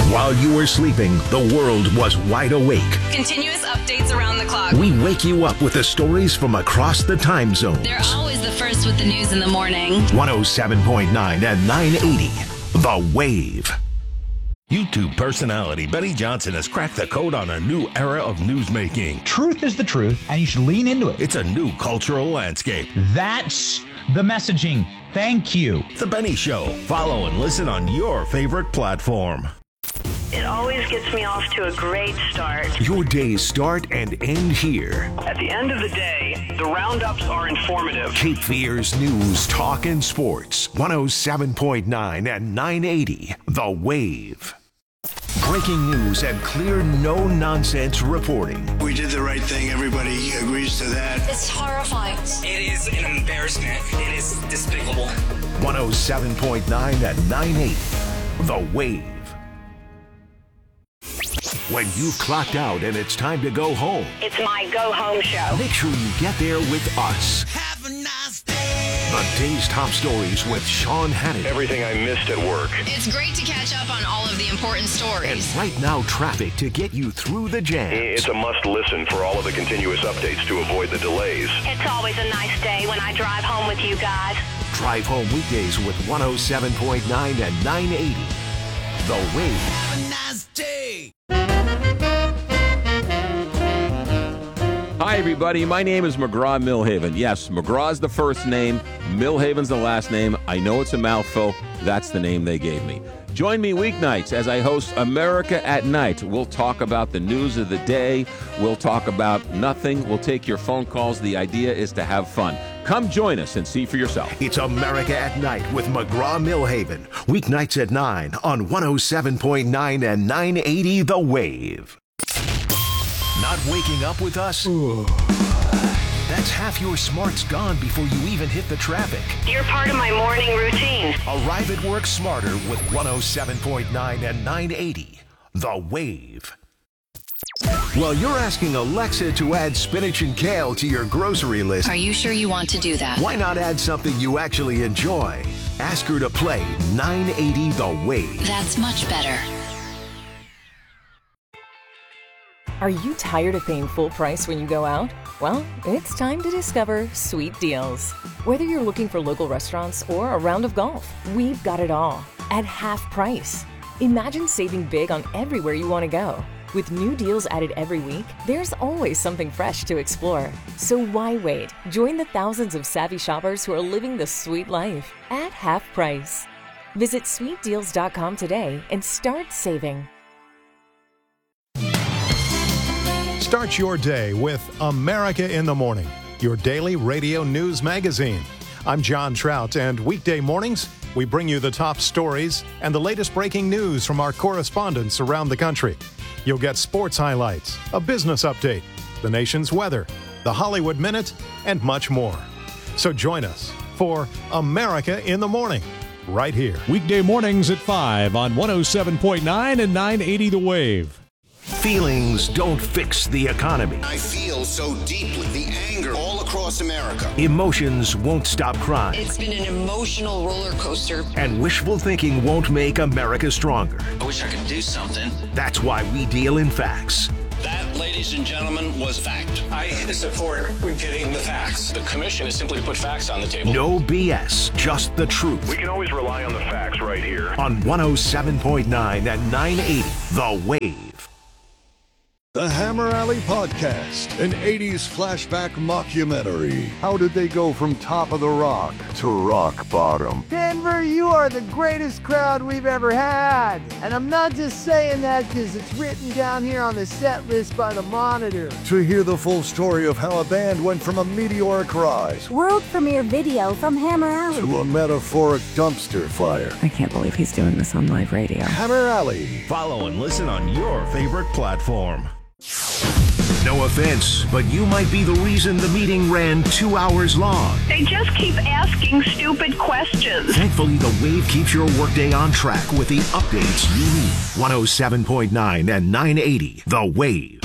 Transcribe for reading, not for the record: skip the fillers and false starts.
While you were sleeping, the world was wide awake. Continuous updates around the clock. We wake you up with the stories from across the time zone. They're always the first with the news in the morning. 107.9 and 980. The Wave. YouTube personality Betty Johnson has cracked the code on a new era of newsmaking. Truth is the truth, and you should lean into it. It's a new cultural landscape. That's the messaging. Thank you. The Benny Show. Follow and listen on your favorite platform. It always gets me off to a great start. Your days start and end here. At the end of the day, the roundups are informative. Cape Fear's news, talk, and sports. 107.9 and 980. The Wave. Breaking news and clear, no-nonsense reporting. We did the right thing. Everybody agrees to that. It's horrifying. It is an embarrassment. It is despicable. 107.9 and 980. The Wave. When you've clocked out and it's time to go home, It's my go-home show. make sure you get there with us. Have a nice day. The day's top stories with Sean Hannity. Everything I missed at work. It's great to catch up on all of the important And stories. right now, traffic to get you through the jams. It's a must listen for all of the continuous updates to avoid the delays. It's always a nice day when I drive home with you guys. Drive home weekdays with 107.9 and 980. The Wave. Have a nice day. Hi, everybody. My name is McGraw Millhaven. Yes, McGraw's the first name. Millhaven's the last name. I know it's a mouthful. That's the name they gave me. Join me weeknights as I host America at Night. We'll talk about the news of the day. We'll talk about nothing. We'll take your phone calls. The idea is to have fun. Come join us and see for yourself. It's America at Night with McGraw Millhaven. Weeknights at 9 on 107.9 and 980 The Wave. Not waking up with us? That's half your smarts gone before you even hit the traffic. You're part of my morning routine. Arrive at work smarter with 107.9 and 980 The Wave. Well, you're asking Alexa to add spinach and kale to your grocery list. Are you sure you want to do that? Why not add something you actually enjoy? Ask her to play 980 The Wave. That's much better. Are you tired of paying full price when you go out? Well, it's time to discover Sweet Deals. Whether you're looking for local restaurants or a round of golf, we've got it all at half price. Imagine saving big on everywhere you want to go. With new deals added every week, there's always something fresh to explore. So why wait? Join the thousands of savvy shoppers who are living the sweet life at half price. Visit sweetdeals.com today and start saving. Start your day with America in the Morning, your daily radio news magazine. I'm John Trout, and weekday mornings, we bring you the top stories and the latest breaking news from our correspondents around the country. You'll get sports highlights, a business update, the nation's weather, the Hollywood Minute, and much more. So join us for America in the Morning, right here. Weekday mornings at 5 on 107.9 and 980 The Wave. Feelings don't fix the economy. I feel so deeply the anger all across America. Emotions won't stop crime. It's been an emotional roller coaster. And wishful thinking won't make America stronger. I wish I could do something. That's why we deal in facts. That, ladies and gentlemen, was fact. I support getting the facts. The commission is simply to put facts on the table. No BS, just the truth. We can always rely on the facts right here. On 107.9 and 980 The Wave. The Hammer Alley Podcast, an 80s flashback mockumentary. How did they go from top of the rock to rock bottom? Denver, you are the greatest crowd we've ever had. And I'm not just saying that because it's written down here on the set list by the Monitor. To hear the full story of how a band went from a meteoric rise world premiere video from Hammer Alley to a metaphoric dumpster fire. I can't believe he's doing this on live radio. Hammer Alley. Follow and listen on your favorite platform. No offense, but you might be the reason the meeting ran 2 hours long. They just keep asking stupid questions. Thankfully, The Wave keeps your workday on track with the updates you need. 107.9 and 980 The Wave.